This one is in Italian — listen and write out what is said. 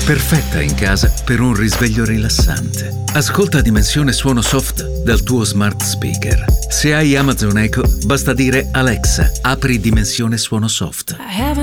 perfetta in casa per un risveglio rilassante. Ascolta Dimensione Suono Soft dal tuo smart speaker. Se hai Amazon Echo, basta dire Alexa, apri Dimensione Suono Soft. I haven't